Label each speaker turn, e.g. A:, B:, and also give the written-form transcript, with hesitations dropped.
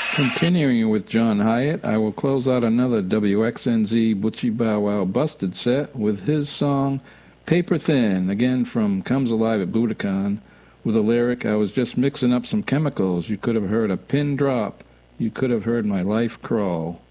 A: Continuing with John Hyatt, I will close out another WXNZ Butchie Bow Wow Busted set with his song Paper Thin, again from Comes Alive at Budokan, with a lyric, I was just mixing up some chemicals. You could have heard a pin drop. You could have heard my life crawl.